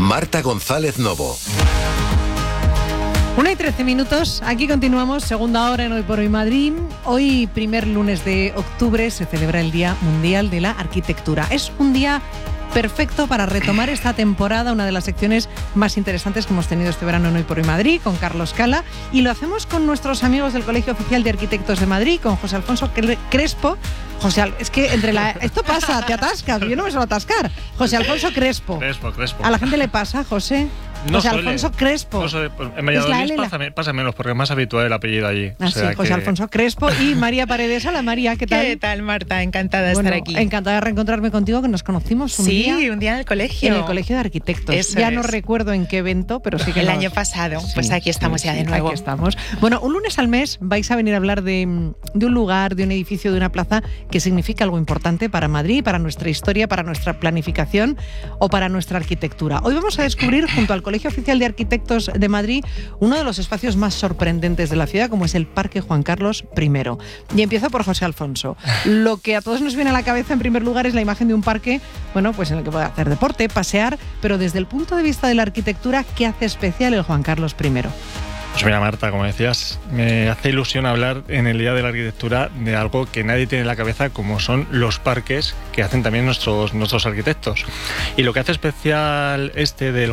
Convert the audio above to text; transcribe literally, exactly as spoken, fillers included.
Marta González Novo. Una y trece minutos, aquí continuamos, segunda hora en Hoy por Hoy Madrid. Hoy, primer lunes de octubre, se celebra el Día Mundial de la Arquitectura. Es un día perfecto para retomar esta temporada, una de las secciones más interesantes que hemos tenido este verano en Hoy por Hoy Madrid, con Carlos Cala, y lo hacemos con nuestros amigos del Colegio Oficial de Arquitectos de Madrid, con José Alfonso Crespo. José, es que entre la... Esto pasa, te atascas, yo no me suelo atascar. José Alfonso Crespo. Crespo, Crespo. ¿A la gente le pasa, José? No José suele. Alfonso Crespo. No suele, pues en Valladolid pasa, pasa menos porque es más habitual el apellido allí. Ah, o sea sí, José que... Alfonso Crespo y María Paredes. Hola María, ¿qué tal? ¿Qué tal, Marta? Encantada de Bueno, estar aquí. Encantada de reencontrarme contigo, que nos conocimos un sí, día. Sí, un día en el colegio. En el Colegio de Arquitectos. Eso ya es. no recuerdo en qué evento, pero sí que El nos... año pasado. Sí, pues aquí estamos sí, ya de sí, nuevo. Aquí estamos. Bueno, un lunes al mes vais a venir a hablar de, de un lugar, de un edificio, de una plaza que significa algo importante para Madrid, para nuestra historia, para nuestra planificación o para nuestra arquitectura. Hoy vamos a descubrir, junto al Colegio Oficial de Arquitectos de Madrid, uno de los espacios más sorprendentes de la ciudad, como es el Parque Juan Carlos primero. Y empiezo por José Alfonso. Lo que a todos nos viene a la cabeza, en primer lugar, es la imagen de un parque, bueno, pues en el que puede hacer deporte, pasear, pero desde el punto de vista de la arquitectura, ¿qué hace especial el Juan Carlos primero? Pues mira, Marta, como decías, me hace ilusión hablar en el Día de la Arquitectura de algo que nadie tiene en la cabeza, como son los parques que hacen también nuestros, nuestros arquitectos. Y lo que hace especial este del